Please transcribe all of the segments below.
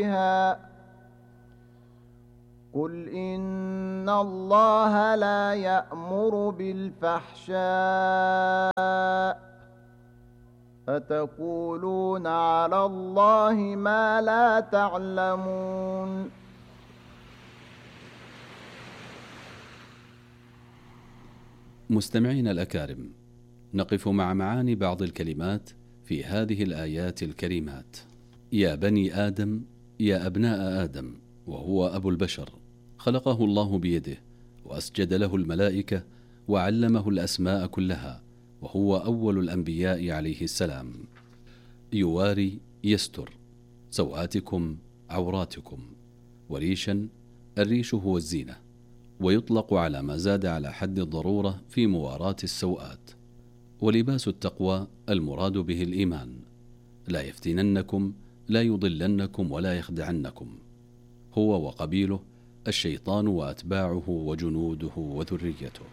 قل إن الله لا يأمر بالفحشاء أتقولون على الله ما لا تعلمون. مستمعينا الأكارم، نقف مع معاني بعض الكلمات في هذه الآيات الكريمات. يا بني آدم، يا أبناء آدم، وهو أبو البشر، خلقه الله بيده وأسجد له الملائكة وعلمه الأسماء كلها، وهو أول الأنبياء عليه السلام. يواري يستر سوآتكم عوراتكم. وريشا، الريش هو الزينة، ويطلق على ما زاد على حد الضرورة في مواراة السوآت. ولباس التقوى المراد به الإيمان. لا يفتننكم، لا يضلنكم ولا يخدعنكم. هو وقبيله الشيطان وأتباعه وجنوده وذريته.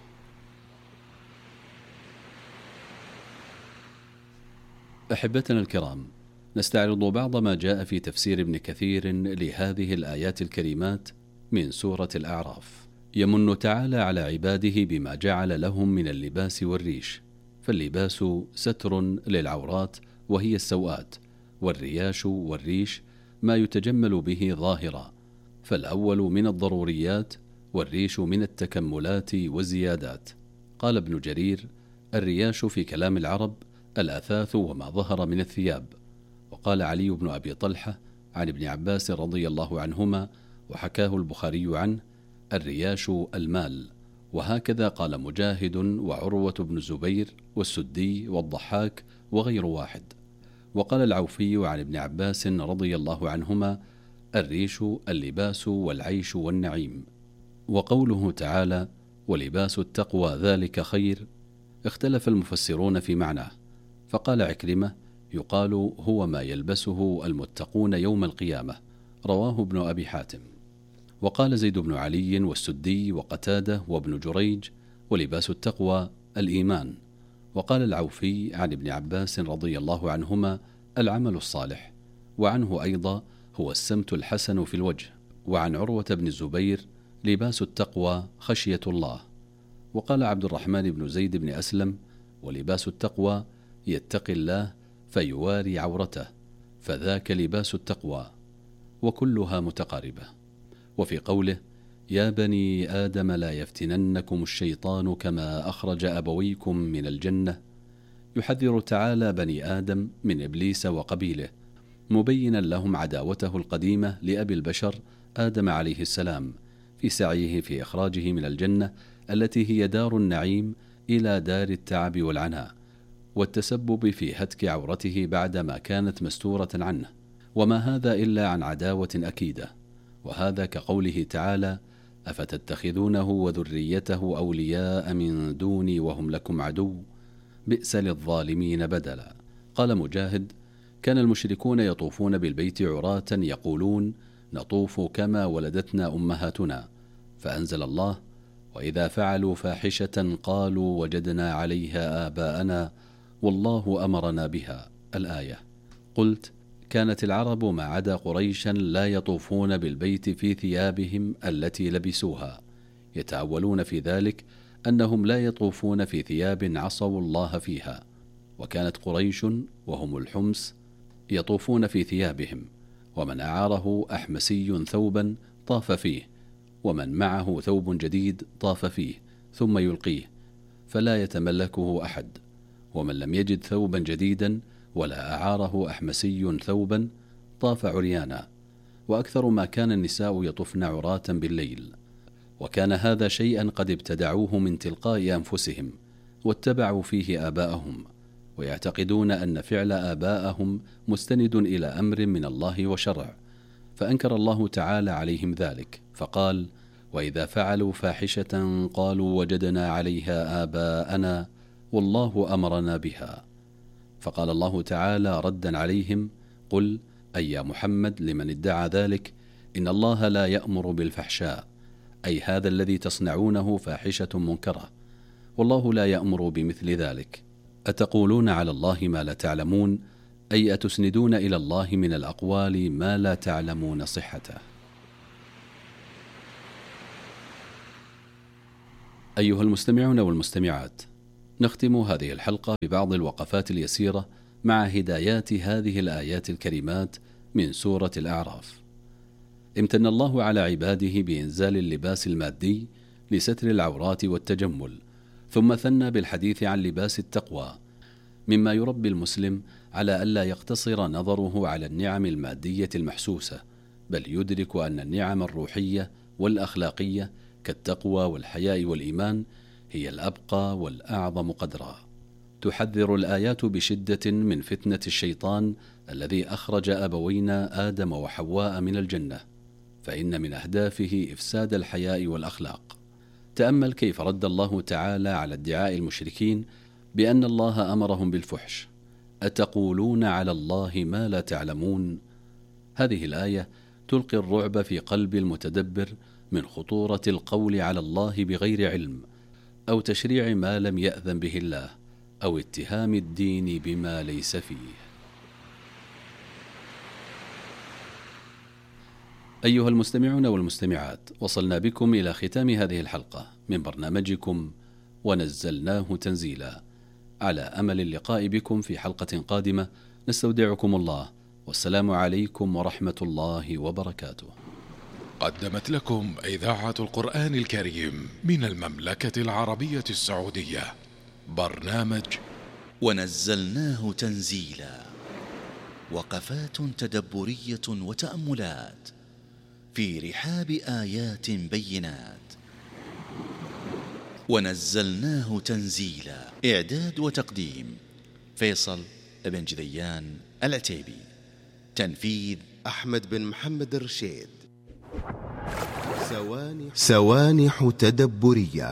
أحبتنا الكرام، نستعرض بعض ما جاء في تفسير ابن كثير لهذه الآيات الكريمات من سورة الأعراف. يمن تعالى على عباده بما جعل لهم من اللباس والريش، فاللباس ستر للعورات وهي السوآت، والرياش والريش ما يتجمل به ظاهرا، فالأول من الضروريات والريش من التكملات والزيادات. قال ابن جرير: الرياش في كلام العرب الأثاث وما ظهر من الثياب. وقال علي بن أبي طلحة عن ابن عباس رضي الله عنهما، وحكاه البخاري عنه: الرياش المال. وهكذا قال مجاهد وعروة بن الزبير والسدي والضحاك وغير واحد. وقال العوفي عن ابن عباس رضي الله عنهما: الريش اللباس والعيش والنعيم. وقوله تعالى: ولباس التقوى ذلك خير، اختلف المفسرون في معناه، فقال عكرمة: يقال هو ما يلبسه المتقون يوم القيامة. رواه ابن أبي حاتم. وقال زيد بن علي والسدي وقتادة وابن جريج: ولباس التقوى الإيمان. وقال العوفي عن ابن عباس رضي الله عنهما: العمل الصالح. وعنه أيضا: هو السمت الحسن في الوجه. وعن عروة بن الزبير: لباس التقوى خشية الله. وقال عبد الرحمن بن زيد بن أسلم: ولباس التقوى يتقي الله فيواري عورته، فذاك لباس التقوى. وكلها متقاربة. وفي قوله: يا بني آدم لا يفتننكم الشيطان كما أخرج أبويكم من الجنة، يحذر تعالى بني آدم من إبليس وقبيله، مبينا لهم عداوته القديمة لأبي البشر آدم عليه السلام في سعيه في إخراجه من الجنة التي هي دار النعيم إلى دار التعب والعناء، والتسبب في هتك عورته بعدما كانت مستورة عنه، وما هذا إلا عن عداوة أكيدة. وهذا كقوله تعالى: أفتتخذونه وذريته أولياء من دوني وهم لكم عدو، بئس للظالمين بدلا. قال مجاهد: كان المشركون يطوفون بالبيت عراة يقولون: نطوف كما ولدتنا أمهاتنا، فأنزل الله: وإذا فعلوا فاحشة قالوا وجدنا عليها آباءنا والله أمرنا بها. الآية. قلت: كانت العرب ما عدا قريشا لا يطوفون بالبيت في ثيابهم التي لبسوها، يتأولون في ذلك أنهم لا يطوفون في ثياب عصوا الله فيها. وكانت قريش وهم الحمس يطوفون في ثيابهم، ومن أعاره أحمسي ثوبا طاف فيه، ومن معه ثوب جديد طاف فيه ثم يلقيه، فلا يتملكه أحد. ومن لم يجد ثوبا جديدا ولا أعاره أحمسي ثوبا طاف عريانا. وأكثر ما كان النساء يطفن عراة بالليل، وكان هذا شيئا قد ابتدعوه من تلقاء أنفسهم واتبعوا فيه آباءهم، ويعتقدون أن فعل آباءهم مستند إلى أمر من الله وشرع، فأنكر الله تعالى عليهم ذلك فقال: وإذا فعلوا فاحشة قالوا وجدنا عليها آباءنا والله أمرنا بها. فقال الله تعالى ردا عليهم: قل أي يا محمد لمن ادعى ذلك: إن الله لا يأمر بالفحشاء، أي هذا الذي تصنعونه فاحشة منكرة، والله لا يأمر بمثل ذلك. أتقولون على الله ما لا تعلمون، أي أتسندون إلى الله من الأقوال ما لا تعلمون صحته. أيها المستمعون والمستمعات، نختم هذه الحلقة ببعض الوقفات اليسيرة مع هدايات هذه الآيات الكريمات من سورة الأعراف. امتن الله على عباده بإنزال اللباس المادي لستر العورات والتجمل، ثم ثنى بالحديث عن لباس التقوى، مما يربي المسلم على ألا يقتصر نظره على النعم المادية المحسوسة، بل يدرك أن النعم الروحية والأخلاقية كالتقوى والحياء والإيمان هي الأبقى والأعظم قدرا. تحذر الآيات بشدة من فتنة الشيطان الذي أخرج أبوينا آدم وحواء من الجنة، فإن من أهدافه إفساد الحياء والأخلاق. تأمل كيف رد الله تعالى على ادعاء المشركين بأن الله أمرهم بالفحش: أتقولون على الله ما لا تعلمون. هذه الآية تلقي الرعب في قلب المتدبر من خطورة القول على الله بغير علم، أو تشريع ما لم يأذن به الله، أو اتهام الدين بما ليس فيه. أيها المستمعون والمستمعات، وصلنا بكم إلى ختام هذه الحلقة من برنامجكم ونزلناه تنزيلا. على أمل اللقاء بكم في حلقة قادمة، نستودعكم الله، والسلام عليكم ورحمة الله وبركاته. قدمت لكم إذاعة القرآن الكريم من المملكة العربية السعودية برنامج ونزلناه تنزيلا، وقفات تدبرية وتأملات في رحاب آيات بينات. ونزلناه تنزيلا، إعداد وتقديم فيصل بن جذيان العتيبي، تنفيذ أحمد بن محمد الرشيد. سوانح تدبرية.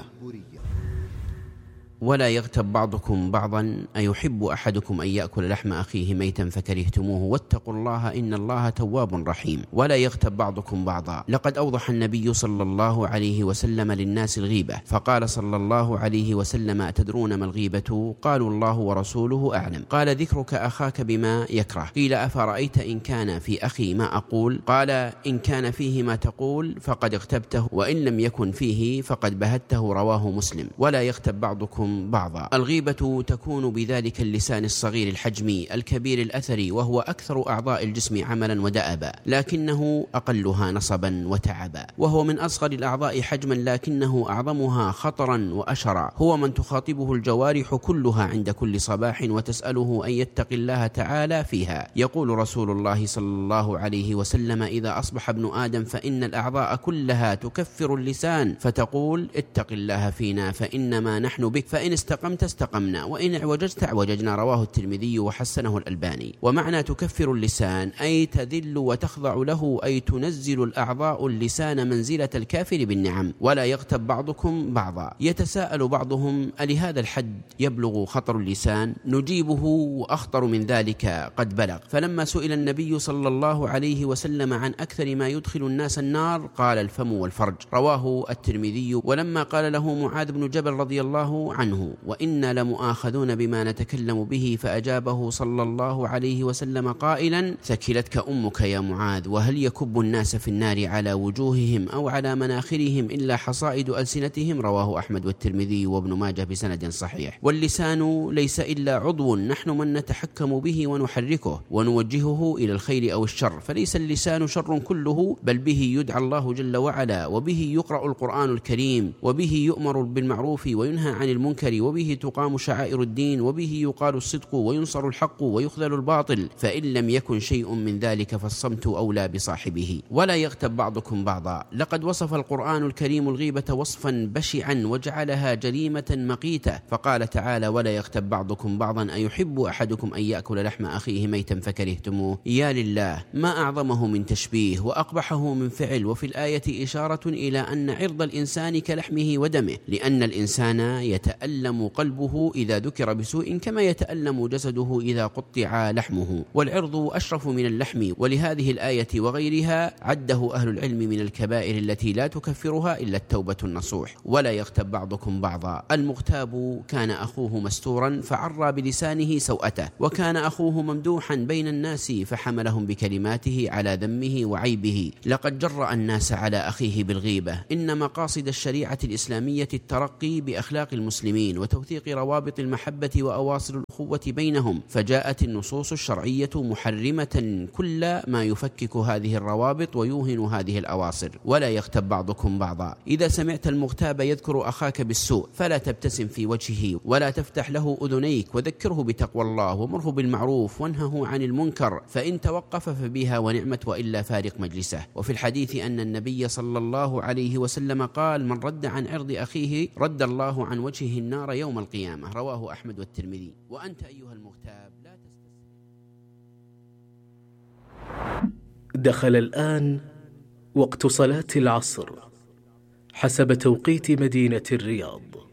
ولا يغتب بعضكم بعضا، أيحب أحدكم أن يأكل لحم أخيه ميتا فكرهتموه واتقوا الله إن الله تواب رحيم. ولا يغتب بعضكم بعضا، لقد أوضح النبي صلى الله عليه وسلم للناس الغيبة، فقال صلى الله عليه وسلم: أتدرون ما الغيبة؟ قالوا الله ورسوله أعلم. قال: ذكرك أخاك بما يكره. قيل: أفرأيت إن كان في أخي ما أقول؟ قال: إن كان فيه ما تقول فقد اغتبته، وإن لم يكن فيه فقد بهته. رواه مسلم. ولا يغتب بعضكم بعضا. الغيبة تكون بذلك اللسان الصغير الحجم الكبير الأثر، وهو أكثر أعضاء الجسم عملا ودأبا، لكنه أقلها نصبا وتعبا، وهو من أصغر الأعضاء حجما لكنه أعظمها خطرا وأشرا. هو من تخاطبه الجوارح كلها عند كل صباح وتسأله أن يتقي الله تعالى فيها. يقول رسول الله صلى الله عليه وسلم: إذا أصبح ابن آدم فإن الأعضاء كلها تكفر اللسان فتقول: اتق الله فينا فإنما نحن بك، فإن استقمت استقمنا وإن اعوججت اعوججنا. رواه الترمذي وحسنه الألباني. ومعنى تكفر اللسان أي تذل وتخضع له، أي تنزل الأعضاء اللسان منزلة الكافر بالنعم. ولا يغتب بعضكم بعضا. يتساءل بعضهم: ألهذا الحد يبلغ خطر اللسان؟ نجيبه: وأخطر من ذلك قد بلغ. فلما سئل النبي صلى الله عليه وسلم عن أكثر ما يدخل الناس النار قال: الفم والفرج. رواه الترمذي. ولما قال له معاذ بن جبل رضي الله عنه: وإنا لمؤاخذون بما نتكلم به، فأجابه صلى الله عليه وسلم قائلا: ثكلتك أمك يا معاذ، وهل يكب الناس في النار على وجوههم أو على مناخرهم إلا حصائد ألسنتهم. رواه أحمد والترمذي وابن ماجه بسند صحيح. واللسان ليس إلا عضو نحن من نتحكم به ونحركه ونوجهه إلى الخير أو الشر، فليس اللسان شر كله، بل به يدعى الله جل وعلا، وبه يقرأ القرآن الكريم، وبه يؤمر بالمعروف وينهى عن المنكر، وبه تقام شعائر الدين، وبه يقال الصدق وينصر الحق ويخذل الباطل، فإن لم يكن شيء من ذلك فالصمت أولى بصاحبه. ولا يغتب بعضكم بعضا. لقد وصف القرآن الكريم الغيبة وصفا بشعا وجعلها جريمة مقيتة، فقال تعالى: ولا يغتب بعضكم بعضا، أيحب أحدكم أن يأكل لحم أخيه ميتا فكرهتموه. يا لله، ما أعظمه من تشبيه وأقبحه من فعل. وفي الآية إشارة إلى أن عرض الإنسان كلحمه ودمه، لأن الإنسان يتألم يتألم قلبه إذا ذكر بسوء كما يتألم جسده إذا قطع لحمه، والعرض أشرف من اللحم. ولهذه الآية وغيرها عده أهل العلم من الكبائر التي لا تكفرها إلا التوبة النصوح. ولا يغتب بعضكم بعضا. المغتاب كان أخوه مستورا فعرى بلسانه سوءته، وكان أخوه ممدوحا بين الناس فحملهم بكلماته على ذمه وعيبه. لقد جرأ الناس على أخيه بالغيبة. إن مقاصد الشريعة الإسلامية الترقي بأخلاق المسلمين وتوثيق روابط المحبة وأواصر الأخوة بينهم، فجاءت النصوص الشرعية محرمة كل ما يفكك هذه الروابط ويوهن هذه الأواصر. ولا يغتب بعضكم بعضا. إذا سمعت المغتاب يذكر أخاك بالسوء فلا تبتسم في وجهه ولا تفتح له أذنيك، وذكره بتقوى الله ومره بالمعروف وانهه عن المنكر، فإن توقف فبها ونعمت وإلا فارق مجلسه. وفي الحديث أن النبي صلى الله عليه وسلم قال: من رد عن عرض أخيه رد الله عن وجهه النار يوم القيامة. رواه أحمد والترمذي. وأنت أيها المغتاب لا تستسلم. دخل الآن وقت صلاة العصر حسب توقيت مدينة الرياض.